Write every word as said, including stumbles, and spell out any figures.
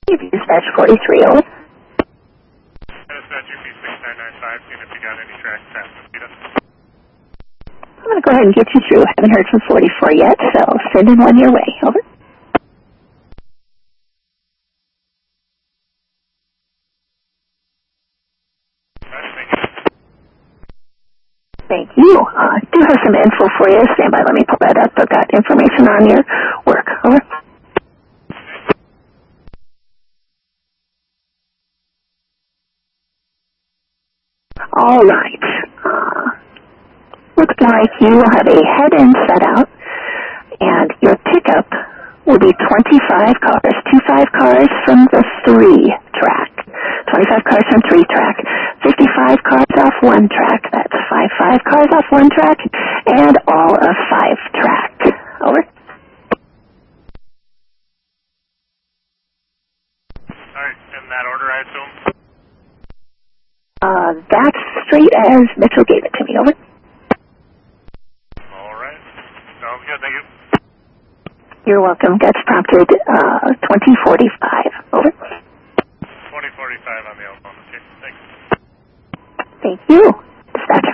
Dispatch forty-three, over. Dispatch U P six nine nine five, seeing if you got any tracks past Mosquito. I'm going to go ahead and get you through. Haven't heard from forty-four yet, so send in one your way, over. Thank you. I uh, do have some info for you. Stand by, let me pull that up. I've got information on your work. Over. All right. Uh, looks like you will have a head-in set out, and your pickup will be twenty-five cars, two five cars from the three track, twenty-five cars from three track, fifty-five cars off one track, that's five five cars off one track, and all of five track. Over. All right, in that order, I assume? Uh, that's straight as Mitchell gave it to me. Over. All right. Sounds good, thank you. You're welcome. That's prompted uh, twenty forty-five. Over. twenty forty-five on the L phone. Okay, thanks. Thank you.